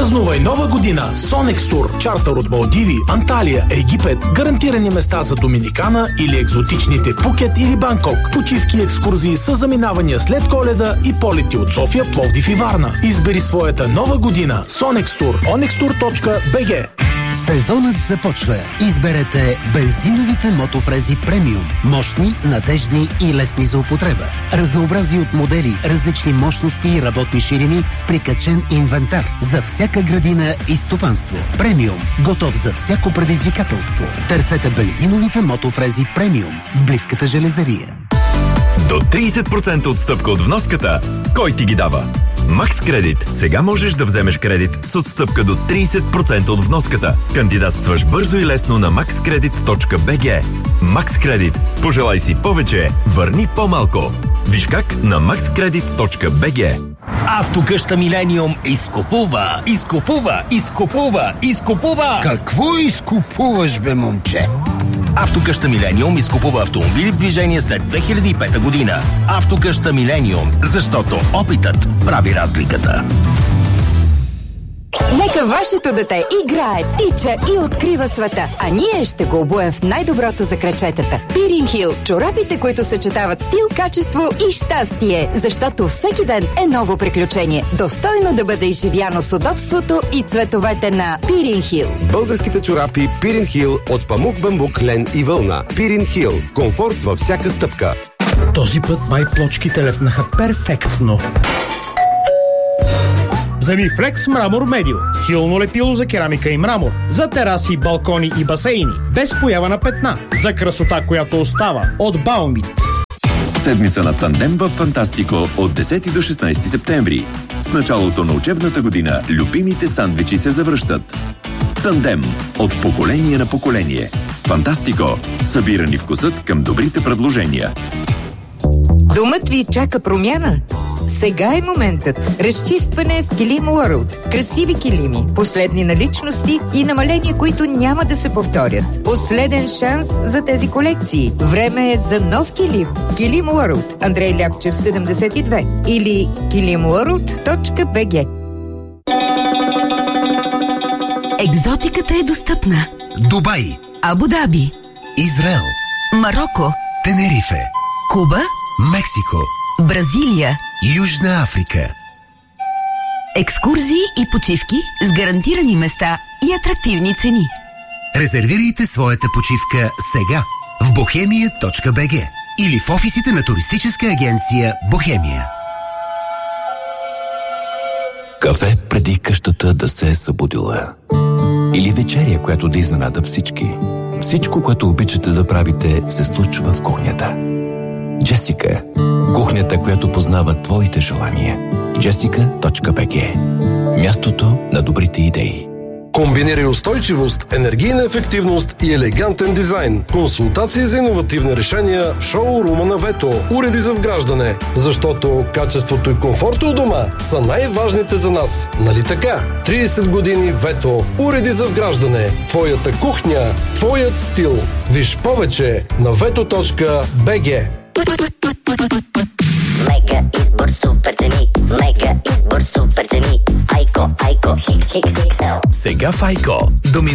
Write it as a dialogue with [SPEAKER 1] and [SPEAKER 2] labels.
[SPEAKER 1] Празнувай Нова година с Sonex Tour. Чартър от Малдиви, Анталия, Египет. Гарантирани места за Доминикана или екзотичните Пукет или Банкок. Почивки и екскурзии с заминавания след Коледа и полети от София, Пловдив и Варна. Избери своята Нова година. Sonex Tour. onextour.bg.
[SPEAKER 2] Сезонът започва. Изберете бензиновите мотофрези премиум. Мощни, надеждни и лесни за употреба. Разнообразие от модели, различни мощности и работни ширини с прикачен инвентар за всяка градина и стопанство. Премиум. Готов за всяко предизвикателство. Търсете бензиновите мотофрези премиум в близката железария.
[SPEAKER 3] До 30% отстъпка от вноската. Кой ти ги дава? Макс Кредит. Сега можеш да вземеш кредит с отстъпка до 30% от вноската. Кандидатстваш бързо и лесно на maxcredit.bg. Макс Кредит. Пожелай си повече, върни по-малко. Виж как на maxcredit.bg.
[SPEAKER 4] Автокъща Милениум изкупува.
[SPEAKER 2] Какво изкупуваш, бе, момче?
[SPEAKER 4] Автокъща Милениум изкупува автомобили в движение след 2005 година. Автокъща Милениум, защото опитът прави разликата.
[SPEAKER 5] Нека вашето дете играе, тича и открива света, а ние ще го обуем в най-доброто за крачетата. Пирин Хил – чорапите, които съчетават стил, качество и щастие, защото всеки ден е ново приключение. Достойно да бъде изживяно с удобството и цветовете на Пирин Хил.
[SPEAKER 6] Българските чорапи Пирин Хил от памук, бамбук, лен и вълна. Пирин Хил – комфорт във всяка стъпка.
[SPEAKER 1] Този път май плочките лепнаха перфектно. Вземи Flex Мрамор Медио. Силно лепило за керамика и мрамор. За тераси, балкони и басейни. Без поява на петна. За красота, която остава. От Баумит.
[SPEAKER 3] Седмица на тандем в Фантастико от 10 до 16 септември. С началото на учебната година любимите сандвичи се завръщат. Тандем от поколение на поколение. Фантастико. Събирани вкусът към добрите предложения.
[SPEAKER 7] Домът ви чака промяна? Сега е моментът. Разчистване в Килим World. Красиви килими, последни наличности и намаления, които няма да се повторят. Последен шанс за тези колекции. Време е за нов килим. Килим World. Андрей Ляпчев, 72. Или kilimworld.bg.
[SPEAKER 8] Екзотиката е достъпна.
[SPEAKER 2] Дубай,
[SPEAKER 8] Абу Даби,
[SPEAKER 2] Израел,
[SPEAKER 8] Мароко,
[SPEAKER 2] Тенерифе,
[SPEAKER 8] Куба,
[SPEAKER 2] Мексико,
[SPEAKER 8] Бразилия,
[SPEAKER 2] Южна Африка.
[SPEAKER 8] екскурзии и почивки с гарантирани места и атрактивни цени.
[SPEAKER 2] Резервирайте своята почивка сега в bohemia.bg или в офисите на туристическа агенция Бохемия.
[SPEAKER 9] Кафе преди къщата да се е събудила. Или вечеря, която да изненада всички. Всичко, което обичате да правите, се случва в кухнята. Джесика. Кухнята, която познава твоите желания. Jessica.bg. Мястото на добрите идеи.
[SPEAKER 10] Комбинирай устойчивост, енергийна ефективност и елегантен дизайн. Консултации за иновативни решения в шоурума на Вето. Уреди за вграждане, защото качеството и комфорта у дома са най-важните за нас. Нали така? 30 години Вето. Уреди за вграждане. Твоята кухня, твоят стил. Виж повече на veto.bg.
[SPEAKER 11] Мега избор супер цени. Мега избор супер цени. Айко, Хикс, XL.
[SPEAKER 3] Сега в Айко.